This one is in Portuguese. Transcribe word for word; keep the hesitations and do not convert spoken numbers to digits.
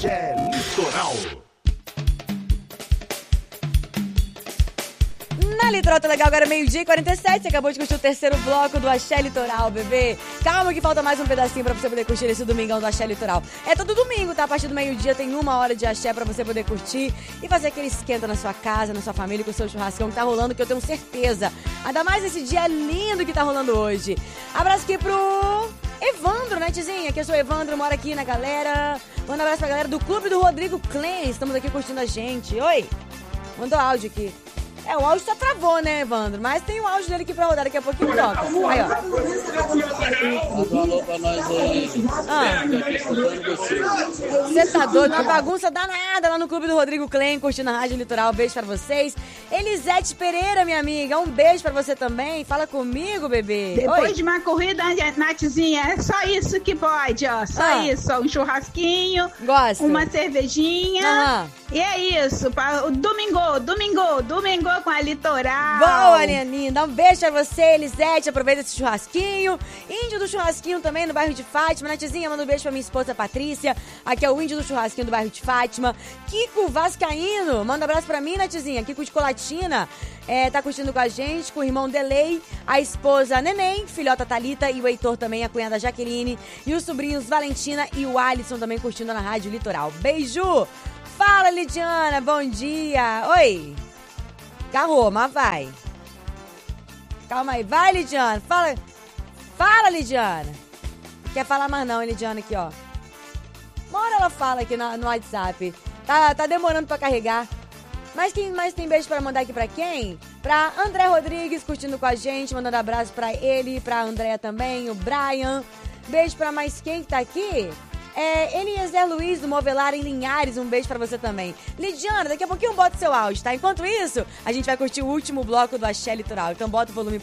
Axé Litoral. Na Litoral tá legal, agora meio-dia e quarenta e sete. Você acabou de curtir o terceiro bloco do Axé Litoral, bebê. Calma que falta mais um pedacinho pra você poder curtir esse domingão do Axé Litoral. É todo domingo, tá? A partir do meio-dia tem uma hora de axé pra você poder curtir e fazer aquele esquenta na sua casa, na sua família, com o seu churrascão que tá rolando, que eu tenho certeza. Ainda mais esse dia lindo que tá rolando hoje. Abraço aqui pro Evandro, né, tizinha? Que eu sou Evandro, moro aqui na galera. Manda um abraço pra galera do Clube do Rodrigo Clem. Estamos aqui curtindo a gente. Oi! Mandou áudio aqui. É, o áudio só travou, né, Evandro? Mas tem o áudio dele aqui pra rodar, daqui a pouquinho toca. Aí, ó. Manda um alô pra nós aí. Ah. Você tá doido? Uma bagunça danada lá no Clube do Rodrigo Clem, curtindo a Rádio Litoral. Beijo pra vocês. Elisete Pereira, minha amiga, um beijo pra você também. Fala comigo, bebê. Depois Oi. de uma corrida, Nathzinha, é só isso que pode, ó. Só Ah. isso, ó. Um churrasquinho, Gosto. uma cervejinha. Aham. E é isso. Pra, o domingo, domingo, domingo com a Litoral. Boa, minha linda. Um beijo pra você, Elisete. Aproveita esse churrasquinho. Índio do churrasquinho também no bairro de Fátima. Natizinha, manda um beijo pra minha esposa Patrícia. Aqui é o Índio do churrasquinho do bairro de Fátima. Kiko Vascaíno. Manda um abraço pra mim, Natizinha. Kiko de Colatina. É, tá curtindo com a gente, com o irmão Delei, a esposa Neném, filhota Thalita e o Heitor também, a cunhada Jaqueline. E os sobrinhos Valentina e o Alisson também curtindo na Rádio Litoral. Beijo! Fala, Lidiana, bom dia. Oi. Carrou, mas vai. Calma aí, vai, Lidiana. Fala, fala, Lidiana. Quer falar mais não, Lidiana, aqui, ó. Uma hora ela fala aqui no, no WhatsApp. Tá, tá demorando pra carregar. Mas quem mais tem beijo pra mandar aqui pra quem? Pra André Rodrigues, curtindo com a gente, mandando abraço pra ele, pra André também, o Brian. Beijo pra mais quem que tá aqui? É, Eliezer Luiz do Movelar em Linhares, um beijo pra você também. Lidiana, daqui a pouquinho bota seu áudio, tá? Enquanto isso, a gente vai curtir o último bloco do Axé Litoral. Então bota o volume pra